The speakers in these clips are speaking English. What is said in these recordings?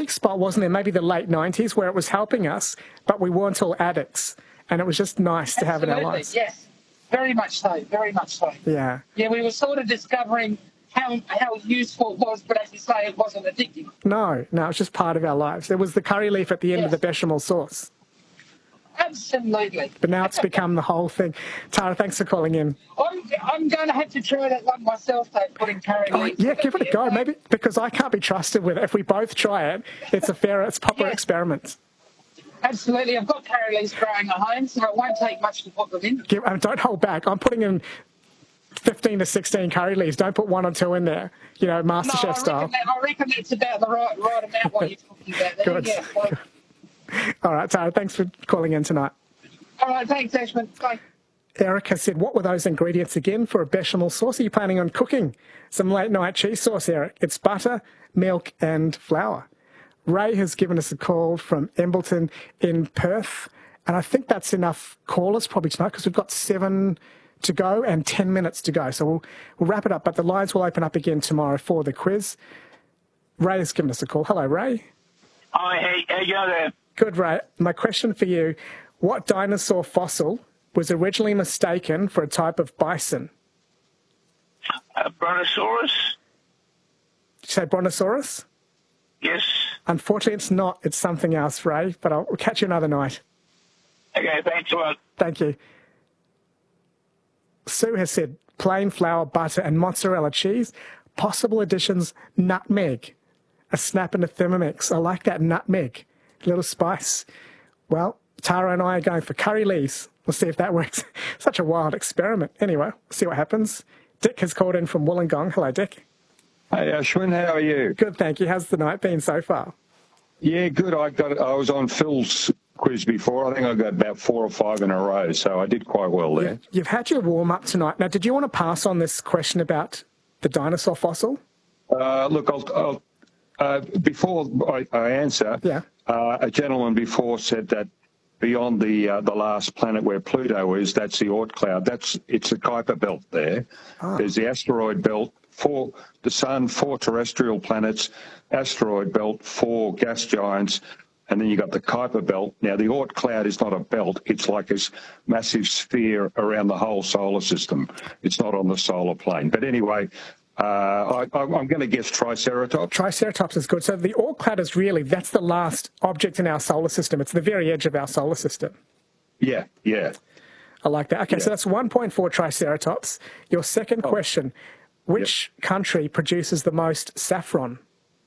peak spot, wasn't there, maybe the late 90s, where it was helping us, but we weren't all addicts, and it was just nice to have in our lives. Yes, very much so, very much so. Yeah. Yeah, we were sort of discovering how useful it was, but as you say, it wasn't addictive. No, it's just part of our lives. There was the curry leaf at the end of the bechamel sauce. Absolutely. But now it's become the whole thing. Tara, thanks for calling in. I'm going to have to try that one myself, though, putting curry leaf. Yeah, give it a go. Maybe because I can't be trusted with it. If we both try it, it's a proper experiment. Absolutely. I've got curry leaves growing at home, so it won't take much to put them in. Don't hold back. I'm putting in 15 to 16 curry leaves. Don't put 1 or 2 in there, MasterChef style. I reckon that's about the right amount what you're talking about there. Good. Yeah, Good. All right, Tara, thanks for calling in tonight. All right, thanks, Ashman. Bye. Erica said, what were those ingredients again for a bechamel sauce? Are you planning on cooking some late-night cheese sauce, Eric? It's butter, milk and flour. Ray has given us a call from Embleton in Perth, and I think that's enough callers probably tonight because we've got 7 to go and 10 minutes to go. So we'll wrap it up, but the lines will open up again tomorrow for the quiz. Ray has given us a call. Hello, Ray. Hi, how you going there? Good, Ray. My question for you, what dinosaur fossil was originally mistaken for a type of bison? Brontosaurus? Did you say Brontosaurus? Yes. Unfortunately, it's not. It's something else, Ray, but we'll catch you another night. Okay, thanks a lot. Thank you. Sue has said plain flour, butter and mozzarella cheese. Possible additions, nutmeg. A snap and a Thermomix. I like that nutmeg. A little spice. Well, Tara and I are going for curry leaves. We'll see if that works. Such a wild experiment. Anyway, we'll see what happens. Dick has called in from Wollongong. Hello, Dick. Hey, Ashwin, how are you? Good, thank you. How's the night been so far? Yeah, good. I was on Phil's quiz before. I think I got about 4 or 5 in a row, so I did quite well there. You've had your warm-up tonight. Now, did you want to pass on this question about the dinosaur fossil? Look, before I answer, a gentleman before said that beyond the last planet where Pluto is, that's the Oort cloud. It's a Kuiper belt there. There's the asteroid belt, 4 the Sun, 4 terrestrial planets, asteroid belt, 4 gas giants, and then you got the Kuiper belt. Now, the Oort cloud is not a belt. It's like this massive sphere around the whole solar system. It's not on the solar plane. But anyway, I'm going to guess Triceratops. Triceratops is good. So the Oort cloud is that's the last object in our solar system. It's the very edge of our solar system. Yeah. I like that. Okay, so that's 1 point for Triceratops. Your second question, which country produces the most saffron?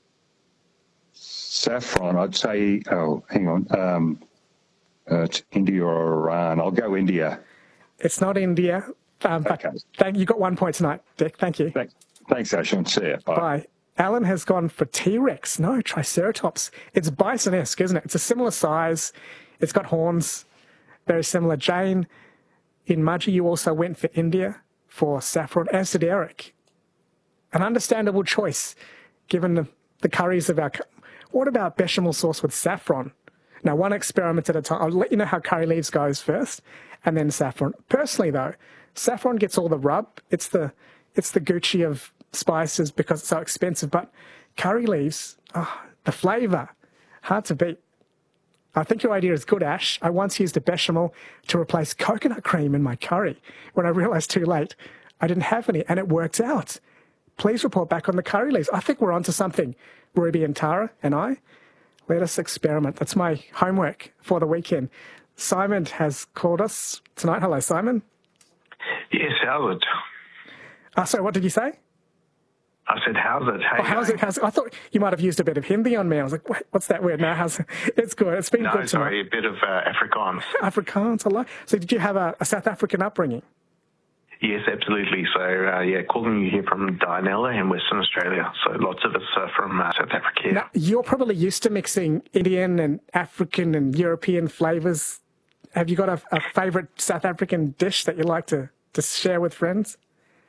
Saffron, I'd say, hang on, it's India or Iran. I'll go India. It's not India. Okay. You got 1 point tonight, Dick. Thank you. Thanks, Ashwin. See ya. Bye. Alan has gone for T-Rex. No, Triceratops. It's bison-esque, isn't it? It's a similar size. It's got horns. Very similar. Jane, in Mudgee, you also went for India for saffron, as did Eric. An understandable choice, given the curries of our... What about bechamel sauce with saffron? Now, one experiment at a time. I'll let you know how curry leaves goes first, and then saffron. Personally, though, saffron gets all the rub. It's the Gucci of spices because it's so expensive. But curry leaves, the flavour, hard to beat. I think your idea is good, Ash. I once used a bechamel to replace coconut cream in my curry when I realised too late I didn't have any, and it worked out. Please report back on the curry leaves. I think we're onto something, Ruby and Tara and I. Let us experiment. That's my homework for the weekend. Simon has called us tonight. Hello, Simon. Yes, how's it? Sorry, what did you say? I said, how's it? How's it? I thought you might have used a bit of Hindi on me. I was like, what's that word? No, how's it? It's good. It's been good tonight. Sorry, a bit of Afrikaans. Afrikaans, I like. So did you have a South African upbringing? Yes, absolutely. So, calling you here from Dianella in Western Australia. So lots of us are from South Africa. Now, you're probably used to mixing Indian and African and European flavours. Have you got a favourite South African dish that you like to share with friends?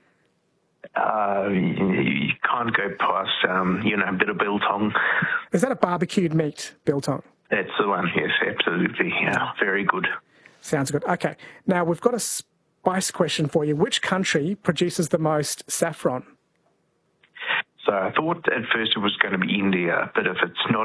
You can't go past, a bit of biltong. Is that a barbecued meat, biltong? That's the one, yes, absolutely. Yeah, very good. Sounds good. Okay. Now, we've got a spice question for you. Which country produces the most saffron? So I thought at first it was going to be India, but if it's not